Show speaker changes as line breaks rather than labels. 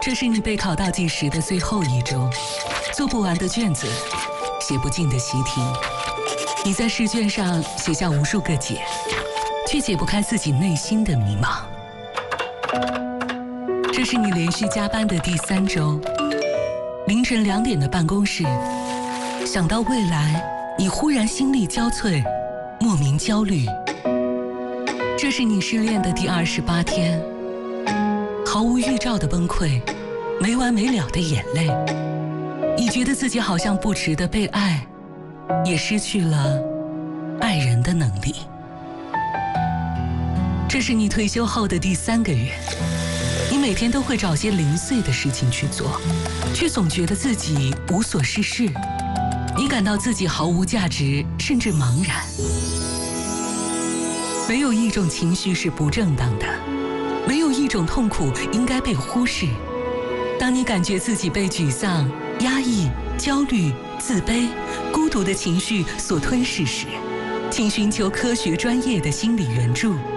这是你备考倒计时的最后一周，做不完的卷子，写不尽的习题。你在试卷上写下无数个解，却解不开自己内心的迷茫。这是你连续加班的第3周，凌晨2点的办公室，想到未来，你忽然心力交瘁，莫名焦虑。这是你失恋的第28天，毫无预兆的崩溃，没完没了的眼泪。你觉得自己好像不值得被爱，也失去了爱人的能力。这是你退休后的第3个月，你每天都会找些零碎的事情去做，却总觉得自己无所事事。你感到自己毫无价值，甚至茫然。没有一种情绪是不正当的，没有一种痛苦应该被忽视。当你感觉自己被沮丧、压抑、焦虑、自卑、孤独的情绪所吞噬时，请寻求科学专业的心理援助。